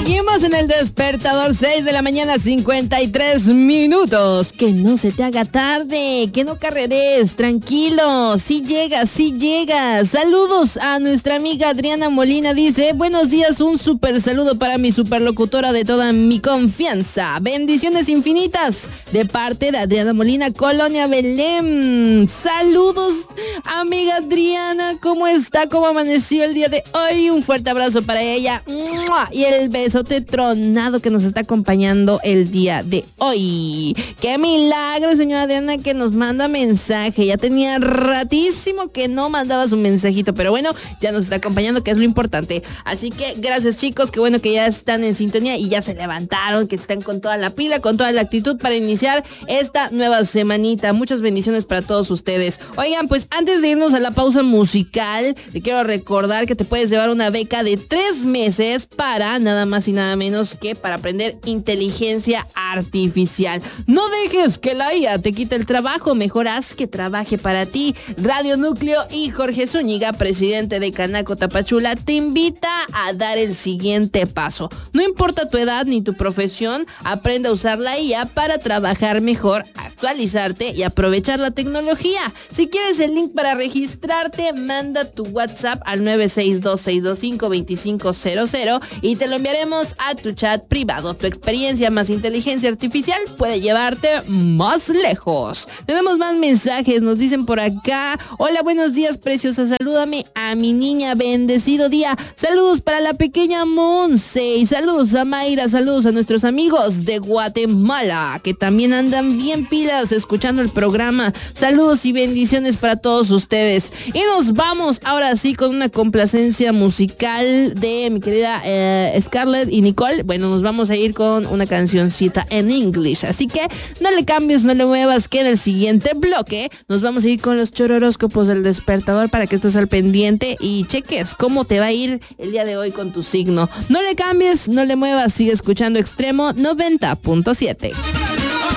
Seguimos en el despertador, 6 de la mañana, 53 minutos. Que no se te haga tarde, que no carreres, tranquilo, sí llegas, sí llegas. Saludos a nuestra amiga Adriana Molina, dice, buenos días, un súper saludo para mi superlocutora de toda mi confianza. Bendiciones infinitas de parte de Adriana Molina, Colonia Belén. Saludos, amiga Adriana, ¿cómo está? ¿Cómo amaneció el día de hoy? Un fuerte abrazo para ella. ¡Mua! Y el besote tronado que nos está acompañando el día de hoy. ¡Qué milagro, señora Adriana, que nos manda mensaje! Ya tenía ratísimo que no mandaba su mensajito, pero bueno, ya nos está acompañando, que es lo importante. Así que gracias, chicos, qué bueno que ya están en sintonía y ya se levantaron, que están con toda la pila, con toda la actitud para iniciar esta nueva semanita. Muchas bendiciones para todos ustedes. Oigan, pues antes de irnos a la pausa musical, te quiero recordar que te puedes llevar una beca de 3 meses para nada más y nada menos que para aprender inteligencia artificial. No dejes que la IA te quite el trabajo, mejor haz que trabaje para ti. Radio Núcleo y Jorge Zúñiga, presidente de Canaco Tapachula, te invita a dar el siguiente paso. No importa tu edad ni tu profesión, aprende a usar la IA para trabajar mejor, actualizarte y aprovechar la tecnología. Si quieres el link para registrarte, manda tu WhatsApp al 962-625-2500 y te lo enviaremos a tu chat privado. Tu experiencia más inteligencia artificial puede llevarte más lejos. Tenemos más mensajes, nos dicen por acá: hola, buenos días, preciosa, salúdame a mi niña, bendecido día. Saludos para la pequeña Monse y saludos a Mayra, saludos a nuestros amigos de Guatemala que también andan bien pilas escuchando el programa. Saludos y bendiciones para todos ustedes. Y nos vamos ahora sí con una complacencia musical de mi querida Scarlett y Nicole. Bueno, nos vamos a ir con una cancioncita en English, así que no le cambies, no le muevas, que en el siguiente bloque nos vamos a ir con los chororóscopos del despertador para que estés al pendiente y cheques cómo te va a ir el día de hoy con tu signo. No le cambies, no le muevas, sigue escuchando Extremo 90.7.